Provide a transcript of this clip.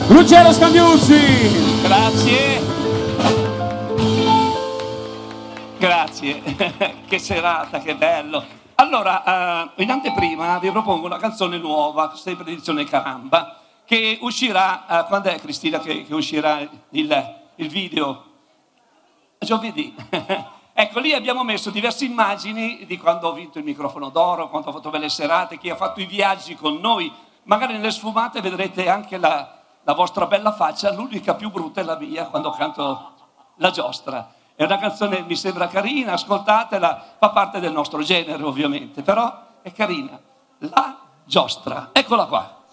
Ruggero Scandiuzzi. Grazie. Grazie. Che serata, che bello. Allora, in anteprima vi propongo una canzone nuova, sempre edizione Caramba, che uscirà, quando è Cristina che uscirà il video? Giovedì. Ecco, lì abbiamo messo diverse immagini di quando ho vinto il microfono d'oro, quando ho fatto belle serate, chi ha fatto i viaggi con noi. Magari nelle sfumate vedrete anche la vostra bella faccia, l'unica più brutta è la mia quando canto La giostra. È una canzone, mi sembra carina, ascoltatela, fa parte del nostro genere ovviamente, però è carina. La giostra, eccola qua.